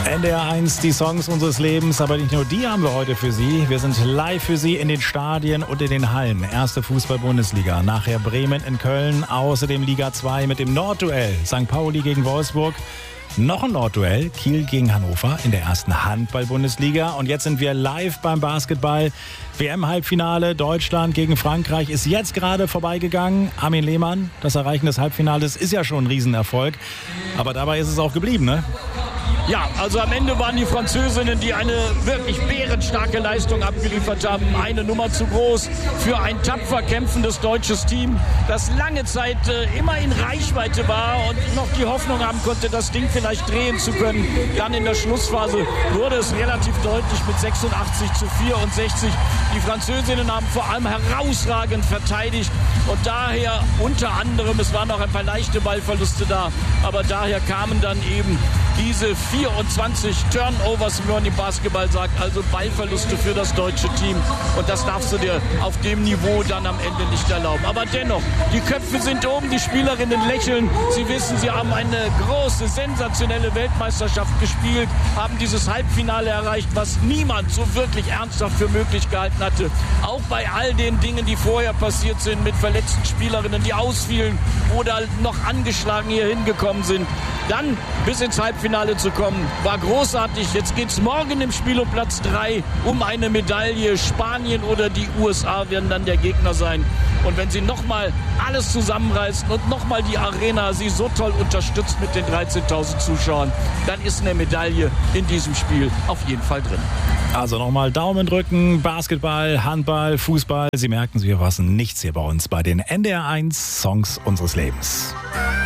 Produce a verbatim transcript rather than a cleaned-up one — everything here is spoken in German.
N D R eins, die Songs unseres Lebens, aber nicht nur die haben wir heute für Sie. Wir sind live für Sie in den Stadien und in den Hallen. Erste Fußball-Bundesliga, nachher Bremen in Köln, außerdem Liga zwei mit dem Nordduell, Sankt Pauli gegen Wolfsburg. Noch ein Nordduell, Kiel gegen Hannover in der ersten Handball-Bundesliga. Und jetzt sind wir live beim Basketball. W M-Halbfinale, Deutschland gegen Frankreich ist jetzt gerade vorbeigegangen. Armin Lehmann, das Erreichen des Halbfinales ist ja schon ein Riesenerfolg. Aber dabei ist es auch geblieben, ne? Ja, also am Ende waren die Französinnen, die eine wirklich bärenstarke Leistung abgeliefert haben, eine Nummer zu groß für ein tapfer kämpfendes deutsches Team, das lange Zeit äh, immer in Reichweite war und noch die Hoffnung haben konnte, das Ding vielleicht drehen zu können. Dann in der Schlussphase wurde es relativ deutlich mit sechsundachtzig zu vierundsechzig. Die Französinnen haben vor allem herausragend verteidigt und daher unter anderem, es waren auch ein paar leichte Ballverluste da, aber daher kamen dann eben diese vierundzwanzig Turnovers, wie man im Basketball sagt, also Ballverluste für das deutsche Team. Und das darfst du dir auf dem Niveau dann am Ende nicht erlauben. Aber dennoch, die Köpfe sind oben, die Spielerinnen lächeln. Sie wissen, sie haben eine große, sensationelle Weltmeisterschaft gespielt, haben dieses Halbfinale erreicht, was niemand so wirklich ernsthaft für möglich gehalten hatte. Auch bei all den Dingen, die vorher passiert sind, mit verletzten Spielerinnen, die ausfielen oder noch angeschlagen hier hingekommen sind. Dann bis ins Halbfinale zu kommen, war großartig. Jetzt geht es morgen im Spiel um Platz drei um eine Medaille. Spanien oder die U S A werden dann der Gegner sein. Und wenn sie nochmal alles zusammenreißen und nochmal die Arena sie so toll unterstützt mit den dreizehntausend Zuschauern, dann ist eine Medaille in diesem Spiel auf jeden Fall drin. Also nochmal Daumen drücken, Basketball, Handball, Fußball. Sie merken, Sie verpassen nichts hier bei uns bei den N D R eins Songs unseres Lebens.